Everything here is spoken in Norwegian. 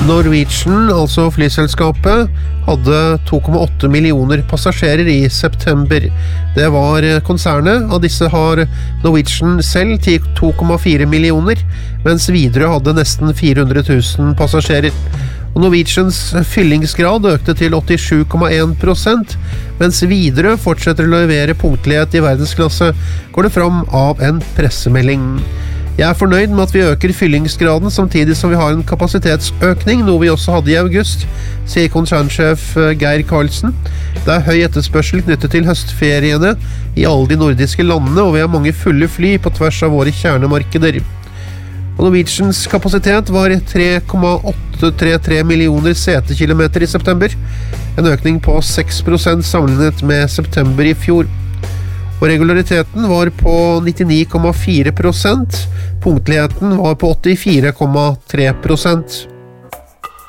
Norwegian, altså flyselskapet, hadde 2,8 millioner passasjerer i september. Det var konsernet. Av disse har Norwegian selv 2,4 millioner, mens Widerøe hadde nesten 400 000 passasjerer. Og Norwegians fyllingsgrad økte til 87,1%, mens Widerøe fortsetter å levere punktlighet i verdensklasse, går det fram av en pressemelding. Jeg er fornøyd med at vi øker fyllingsgraden samtidig som vi har en kapasitetsøkning, noe vi også hadde i august, sier konsernsjef Geir Karlsen. Det er høy etterspørsel knyttet til høstferiene i alle de nordiske landene, og vi har mange fulle fly på tvers av våre kjernemarkeder. Og Norwegians kapasitet var 3,833 millioner setekilometer i september, en økning på 6% sammenlignet med september i fjor. Og regulariteten var på 99,4%, punktligheten var på 84,3%.